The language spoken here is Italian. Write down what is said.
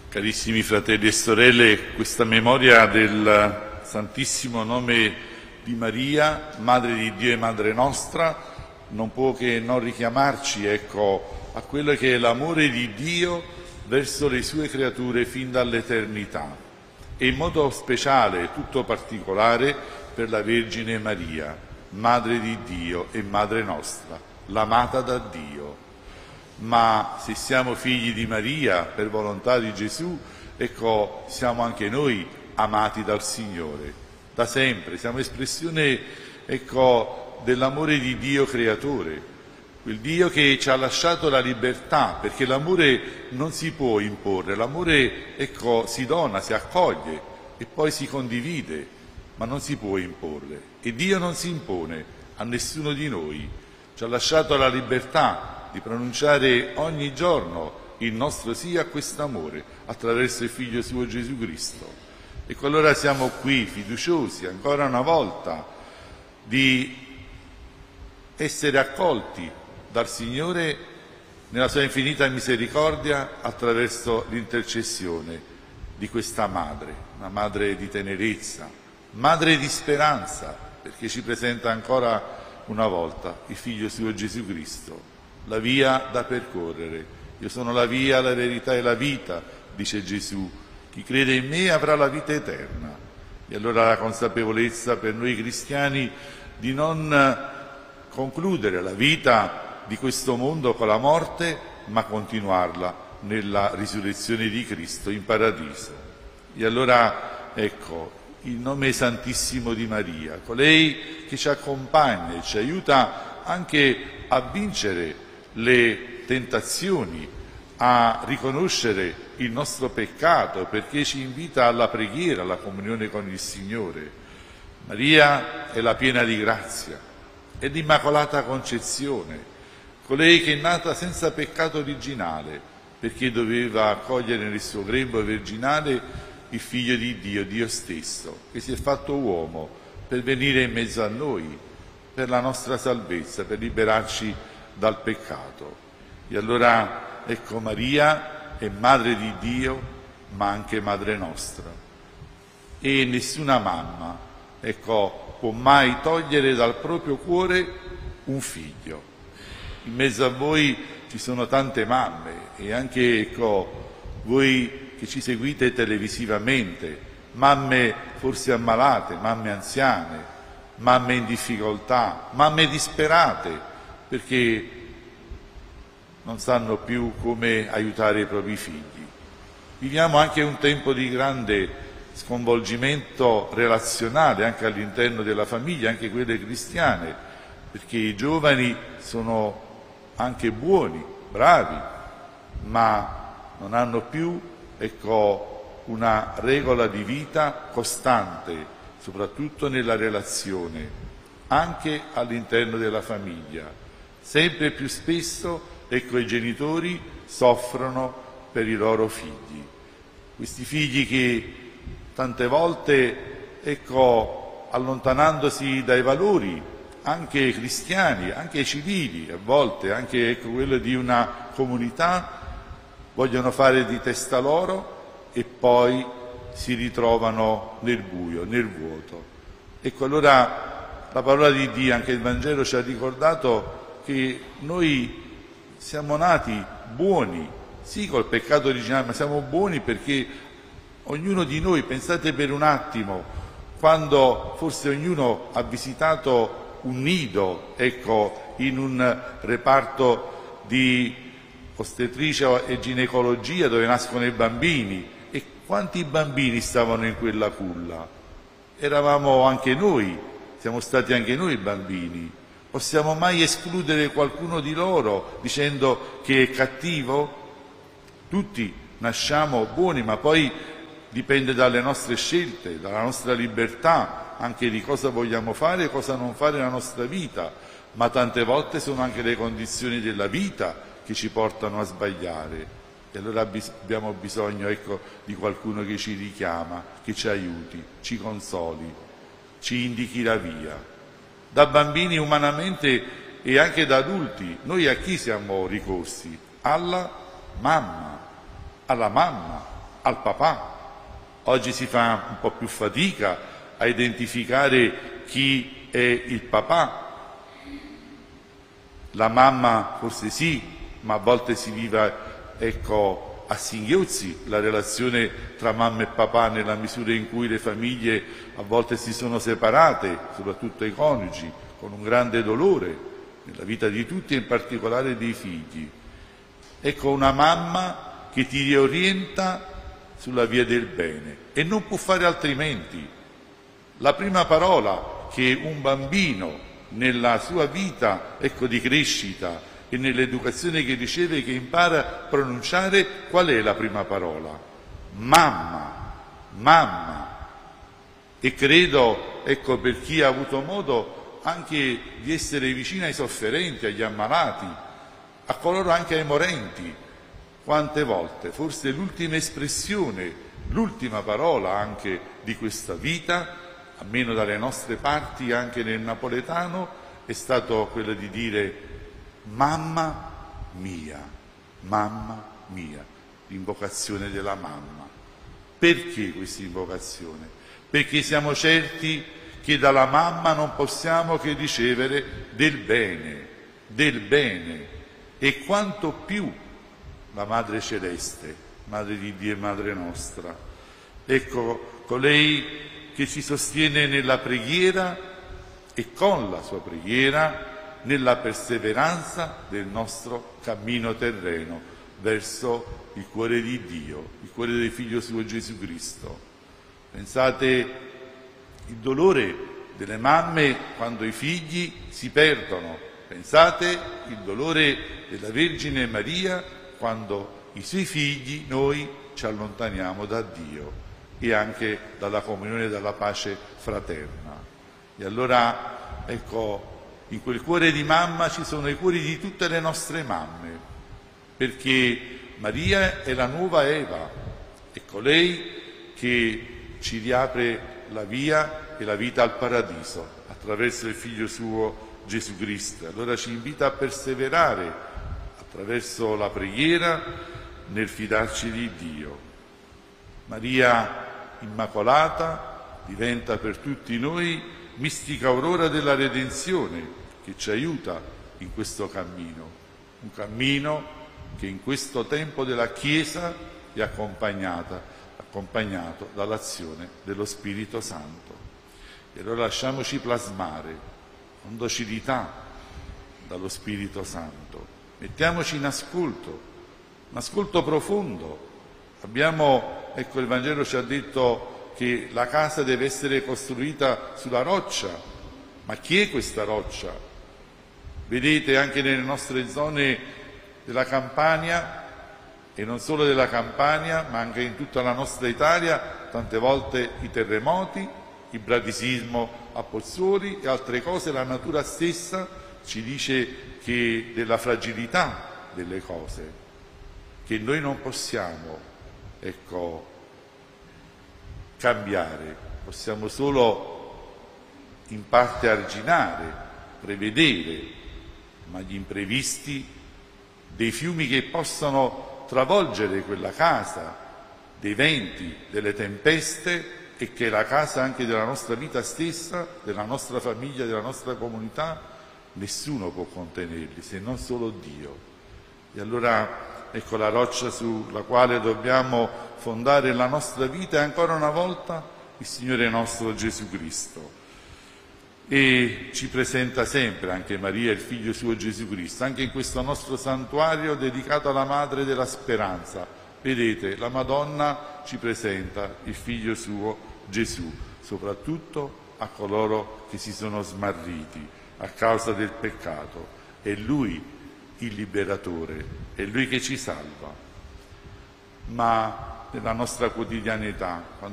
Carissimi fratelli e sorelle, questa memoria del Santissimo Nome di Maria, Madre di Dio e Madre nostra, non può che non richiamarci, a quello che è l'amore di Dio verso le sue creature fin dall'eternità e in modo speciale, tutto particolare, per la Vergine Maria, Madre di Dio e Madre nostra, l'amata da Dio. Ma se siamo figli di Maria per volontà di Gesù, siamo anche noi amati dal Signore, da sempre, siamo espressione, dell'amore di Dio creatore, quel Dio che ci ha lasciato la libertà, perché l'amore non si può imporre, l'amore, si dona, si accoglie e poi si condivide, ma non si può imporre. E Dio non si impone a nessuno di noi, ci ha lasciato la libertà di pronunciare ogni giorno il nostro sì a quest'amore attraverso il Figlio suo Gesù Cristo. E allora siamo qui fiduciosi ancora una volta di essere accolti dal Signore nella sua infinita misericordia attraverso l'intercessione di questa madre, una madre di tenerezza, madre di speranza, perché ci presenta ancora una volta il Figlio suo Gesù Cristo, la via da percorrere. Io sono la via, la verità e la vita, dice Gesù. Chi crede in me avrà la vita eterna. E allora la consapevolezza per noi cristiani di non concludere la vita di questo mondo con la morte, ma continuarla nella risurrezione di Cristo in paradiso. E allora, il nome santissimo di Maria, colei che ci accompagna e ci aiuta anche a vincere le tentazioni, a riconoscere il nostro peccato, perché ci invita alla preghiera, alla comunione con il Signore. Maria è la piena di grazia, è l'Immacolata Concezione, colei che è nata senza peccato originale, perché doveva accogliere nel suo grembo virginale il Figlio di Dio, Dio stesso, che si è fatto uomo per venire in mezzo a noi, per la nostra salvezza, per liberarci dal peccato. E allora, Maria è Madre di Dio, ma anche Madre nostra. E nessuna mamma, può mai togliere dal proprio cuore un figlio. In mezzo a voi ci sono tante mamme e anche, voi che ci seguite televisivamente, mamme forse ammalate, mamme anziane, mamme in difficoltà, mamme disperate, perché non sanno più come aiutare i propri figli. Viviamo anche un tempo di grande sconvolgimento relazionale anche all'interno della famiglia, anche quelle cristiane, perché i giovani sono anche buoni, bravi, ma non hanno più, una regola di vita costante, soprattutto nella relazione, anche all'interno della famiglia. Sempre più spesso, i genitori soffrono per i loro figli. Questi figli che tante volte, allontanandosi dai valori, anche cristiani, anche civili, a volte anche quello di una comunità, vogliono fare di testa loro e poi si ritrovano nel buio, nel vuoto. Allora la parola di Dio, anche il Vangelo ci ha ricordato che noi siamo nati buoni, sì col peccato originale, ma siamo buoni perché ognuno di noi, pensate per un attimo, quando forse ognuno ha visitato un nido, in un reparto di ostetricia e ginecologia dove nascono i bambini, e quanti bambini stavano in quella culla? Eravamo anche noi, siamo stati anche noi bambini. Possiamo mai escludere qualcuno di loro dicendo che è cattivo? Tutti nasciamo buoni, ma poi dipende dalle nostre scelte, dalla nostra libertà, anche di cosa vogliamo fare e cosa non fare nella nostra vita, ma tante volte sono anche le condizioni della vita che ci portano a sbagliare. E allora abbiamo bisogno, di qualcuno che ci richiama, che ci aiuti, ci consoli, ci indichi la via. Da bambini umanamente e anche da adulti, noi a chi siamo ricorsi? Alla mamma, al papà. Oggi si fa un po' più fatica a identificare chi è il papà. La mamma forse sì, ma a volte si vive, a singhiozzi la relazione tra mamma e papà, nella misura in cui le famiglie a volte si sono separate, soprattutto i coniugi, con un grande dolore nella vita di tutti e in particolare dei figli. Ecco una mamma che ti riorienta sulla via del bene e non può fare altrimenti. La prima parola che un bambino nella sua vita di crescita e nell'educazione che riceve, che impara a pronunciare, qual è la prima parola? Mamma, mamma. E credo, per chi ha avuto modo anche di essere vicino ai sofferenti, agli ammalati, a coloro anche ai morenti, quante volte, forse l'ultima espressione, l'ultima parola anche di questa vita, almeno dalle nostre parti, anche nel napoletano, è stato quella di dire mamma mia, l'invocazione della mamma. Perché questa invocazione? Perché siamo certi che dalla mamma non possiamo che ricevere del bene, e quanto più la Madre Celeste, Madre di Dio e Madre nostra. Ecco, colei che ci sostiene nella preghiera e con la sua preghiera nella perseveranza del nostro cammino terreno verso il cuore di Dio, il cuore del Figlio suo Gesù Cristo. Pensate il dolore delle mamme quando i figli si perdono, pensate il dolore della Vergine Maria quando i suoi figli noi ci allontaniamo da Dio e anche dalla comunione e dalla pace fraterna. E allora, in quel cuore di mamma ci sono i cuori di tutte le nostre mamme, perché Maria è la nuova Eva, è colei che ci riapre la via e la vita al paradiso attraverso il Figlio suo Gesù Cristo. Allora ci invita a perseverare attraverso la preghiera nel fidarci di Dio. Maria Immacolata diventa per tutti noi mistica aurora della redenzione che ci aiuta in questo cammino, un cammino che in questo tempo della Chiesa è accompagnato dall'azione dello Spirito Santo. E allora lasciamoci plasmare con docilità dallo Spirito Santo, mettiamoci in ascolto, un ascolto profondo. Il Vangelo ci ha detto che la casa deve essere costruita sulla roccia, ma chi è questa roccia? Vedete, anche nelle nostre zone della Campania, e non solo della Campania, ma anche in tutta la nostra Italia, tante volte i terremoti, il bradisismo a Pozzuoli e altre cose, la natura stessa ci dice che della fragilità delle cose, che noi non possiamo cambiare, possiamo solo in parte arginare, prevedere, ma gli imprevisti dei fiumi che possano travolgere quella casa, dei venti, delle tempeste, e che è la casa anche della nostra vita stessa, della nostra famiglia, della nostra comunità, nessuno può contenerli se non solo Dio. E allora la roccia sulla quale dobbiamo fondare la nostra vita è ancora una volta il Signore nostro Gesù Cristo. E ci presenta sempre anche Maria, il Figlio suo Gesù Cristo, anche in questo nostro santuario dedicato alla Madre della Speranza. Vedete, la Madonna ci presenta il Figlio suo Gesù, soprattutto a coloro che si sono smarriti a causa del peccato. È Lui il liberatore, è Lui che ci salva. Ma nella nostra quotidianità,